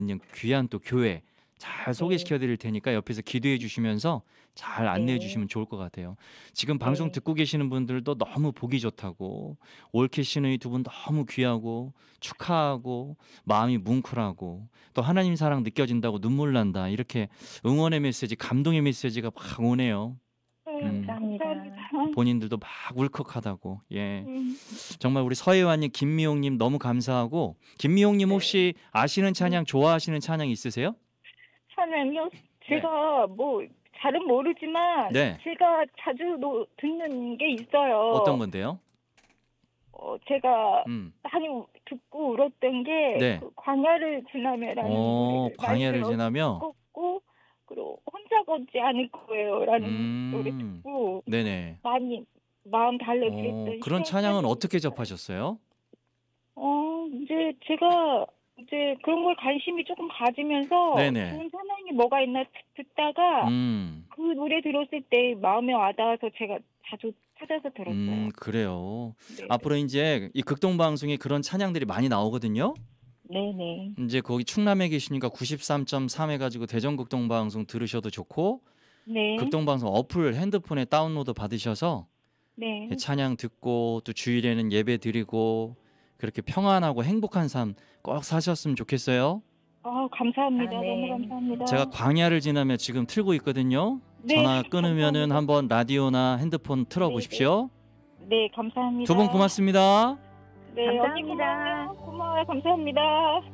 있는 귀한 또 교회 잘 네. 소개시켜 드릴 테니까 옆에서 기도해 주시면서 잘 안내해 네. 주시면 좋을 것 같아요. 지금 방송 네. 듣고 계시는 분들도 너무 보기 좋다고 올케 시누이 두 분 너무 귀하고 축하하고 마음이 뭉클하고 또 하나님 사랑 느껴진다고 눈물 난다. 이렇게 응원의 메시지, 감동의 메시지가 막 오네요. 감사합니다. 본인들도 막 울컥하다고. 예. 음. 정말 우리 서혜환님, 김미용님 너무 감사하고 김미용님 네. 혹시 아시는 네. 찬양 좋아하시는 찬양 있으세요? 찬양요? 네. 제가 뭐 잘은 모르지만 네. 제가 자주 듣는 게 어떤 있어요. 건데요? 제가 음. 많이 듣고 울었던 게 네. 그 광야를 지나며라는 노래를 많이 광야를 지나며. 듣고 그리고 혼자 걷지 않을 거예요라는 노래 음. 듣고 네네. 많이 마음 달래드렸던 그런 찬양은 찬양이 어떻게 있어요. 접하셨어요? 이제 제가 이제 그런 걸 관심이 조금 가지면서 네네. 좋은 찬양이 뭐가 있나 듣다가 음. 그 노래 들었을 때 마음에 와 닿아서 제가 자주 찾아서 들었어요. 그래요. 네. 앞으로 인제 이 극동 방송에 그런 찬양들이 많이 나오거든요. 네네. 인제 거기 충남에 계시니까 93.3 해 가지고 대전 극동 방송 들으셔도 좋고 네. 극동 방송 어플 핸드폰에 다운로드 받으셔서 예 네. 찬양 듣고 또 주일에는 예배 드리고 그렇게 평안하고 행복한 삶 꼭 사셨으면 좋겠어요. 감사합니다. 너무 감사합니다. 제가 광야를 지나며 지금 틀고 있거든요. 네. 전화 끊으면은 감사합니다. 한번 라디오나 핸드폰 틀어 네네. 보십시오. 네. 두 분 감사합니다. 고맙습니다. 네. 언니 고마워요. 고마워요. 감사합니다.